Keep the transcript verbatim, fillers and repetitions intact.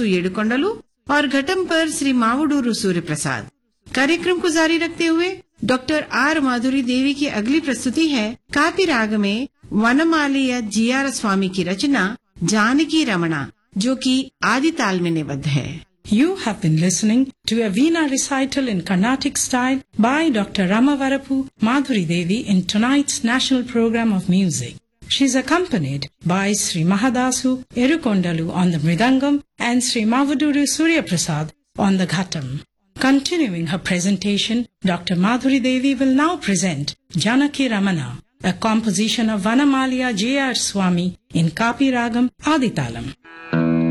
रामदासु येडुकोंडलु और घटम पर श्री मावुडूरू सूर्य प्रसाद। कार्यक्रम को जारी रखते हुए डॉक्टर आर माधुरी देवी की अगली प्रस्तुति है कापी राग में वनमालिया जीआर स्वामी की रचना जानकी रमणा, जो कि आदि ताल में निबद्ध है। You have been listening to a Veena recital in Carnatic style by Doctor Ramavarapu Madhuri Devi in tonight's national program of music. She is accompanied by Sri Mahadasu Erukondalu on the Mridangam and Sri Mavuduru Surya Prasad on the Ghatam. Continuing her presentation, Doctor Madhuri Devi will now present Janaki Ramana, a composition of Vanamalia J R Swami in Kapi Ragam Aditalam.